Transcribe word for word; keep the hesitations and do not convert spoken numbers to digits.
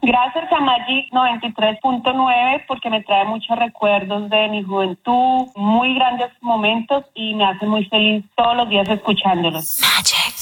Gracias a Magic noventa y tres punto nueve porque me trae muchos recuerdos de mi juventud, muy grandes momentos y me hace muy feliz todos los días escuchándolos. Magic.